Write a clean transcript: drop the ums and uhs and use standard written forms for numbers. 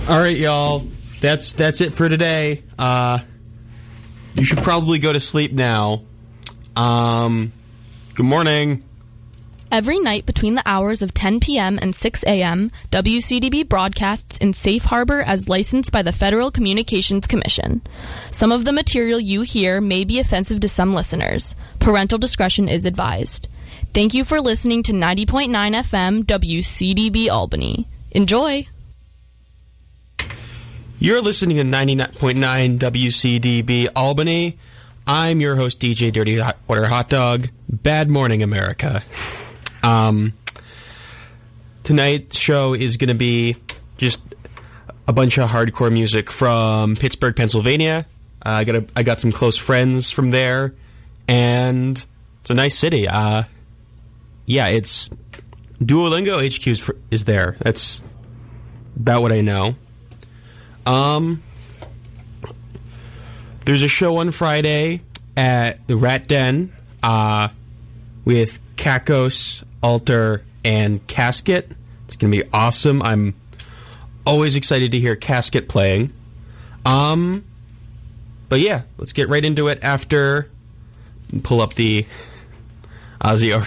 All right, y'all. That's it for today. You should probably go to sleep now. Good morning. Every night between the hours of 10 p.m. and 6 a.m., WCDB broadcasts in safe harbor as licensed by the Federal Communications Commission. Some of the material you hear may be offensive to some listeners. Parental discretion is advised. Thank you for listening to 90.9 FM WCDB Albany. Enjoy! You're listening to 99.9 WCDB Albany. I'm your host, DJ Dirty Water Hot Dog. Bad morning, America. Tonight's show is going to be just a bunch of hardcore music from Pittsburgh, Pennsylvania. I got some close friends from there, and it's a nice city. It's Duolingo HQ is there. That's about what I know. There's a show on Friday at the Rat Den with Kakos, Alter, and Casket. It's going to be awesome. I'm always excited to hear Casket playing. But yeah, let's get right into it after pull up the Ozzy